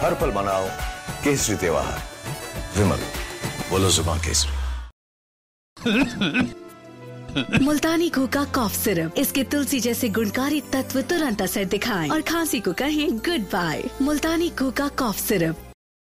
हर पल मनाओ केसरी त्योहार। विमल, बोलो जुबान केसरी। मुल्तानी घोका कॉफ सिरप, इसके तुलसी जैसे गुणकारी तत्व तुरंत असर दिखाएं और खांसी को कहें गुड बाय। मुल्तानी घोका कॉफ सिरप।